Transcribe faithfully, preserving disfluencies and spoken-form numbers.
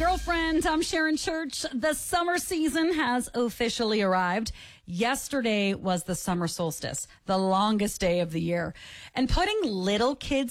girlfriend. I'm Sharon Church. The summer season has officially arrived. Yesterday was the summer solstice, the longest day of the year. And putting little kids